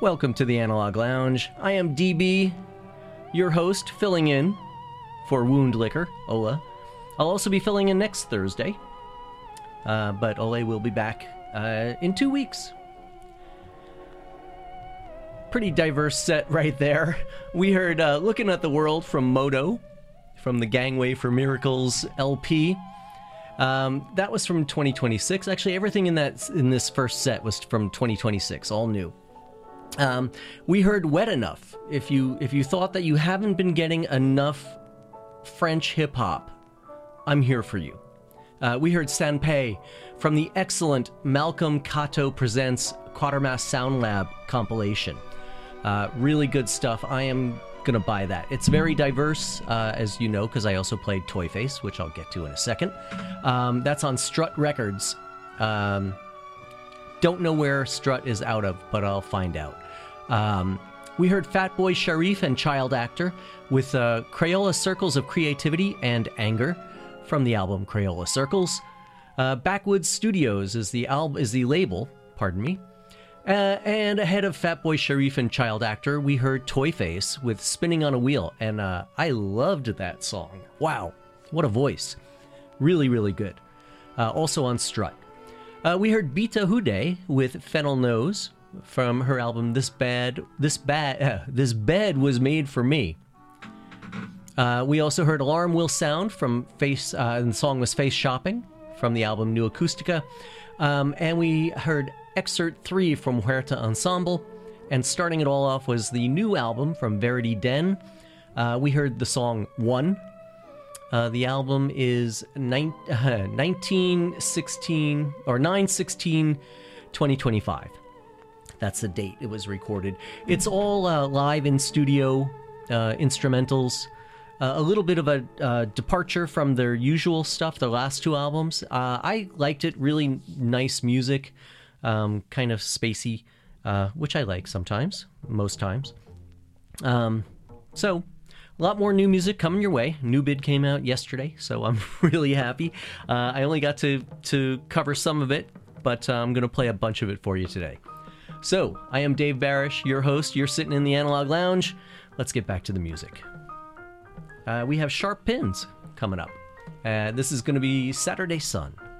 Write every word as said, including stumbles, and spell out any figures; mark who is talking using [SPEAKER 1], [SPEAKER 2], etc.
[SPEAKER 1] Welcome to the Analog Lounge. I am D B, your host, filling in for Wound Liquor, Ola. I'll also be filling in next Thursday, uh, but Ole will be back uh, in two weeks. Pretty diverse set right there. We heard uh, Looking at the World from Modo, from the Gangway for Miracles L P. Um, that was from twenty twenty-six. Actually, everything in that in this first set was from twenty twenty-six, all new. Um, we heard Wet Enough. If you if you thought that you haven't been getting enough French hip-hop, I'm here for you. Uh, we heard Sanpei from the excellent Malcolm Kato Presents Quatermass Sound Lab compilation. Uh, really good stuff. I am gonna buy that. It's very diverse, uh, as you know, because I also played Toy Face, which I'll get to in a second. Um, that's on Strut Records. Um, don't know where Strut is out of, but I'll find out. Um, we heard Fatboy Sharif and Child Actor with uh, Crayola Circles of Creativity and Anger from the album Crayola Circles. Uh, Backwoods Studios is the al- is the label, pardon me. Uh, and ahead of Fatboy Sharif and Child Actor, we heard Toy Face with Spinning on a Wheel, and uh, I loved that song. Wow, what a voice. Really, really good. Uh, also on Strut. Uh, we heard Beta Hude with Fennel Nose from her album This Bad, This Bad, uh, This Bed Was Made for Me. Uh, we also heard Alarm Will Sound from Face, uh, and the song was Face Shopping from the album New Acoustica. Um, and we heard Excerpt three from Huerta Ensemble, and starting it all off was the new album from Verity Den. Uh, we heard the song One. Uh, the album is nine, uh, nineteen sixteen or nine sixteen twenty twenty-five. That's the date it was recorded. It's all uh, live in studio uh, instrumentals. Uh, a little bit of a uh, departure from their usual stuff, their last two albums. Uh, I liked it. Really nice music. Um, kind of spacey, uh, which I like sometimes, most times. Um, so, a lot more new music coming your way. New Bid came out yesterday, so I'm really happy. Uh, I only got to, to cover some of it, but uh, I'm going to play a bunch of it for you today. So, I am Dave Barish, your host. You're sitting in the Analog Lounge. Let's get back to the music. Uh, we have Sharp Pins coming up. Uh, this is going to be Saturday Sun.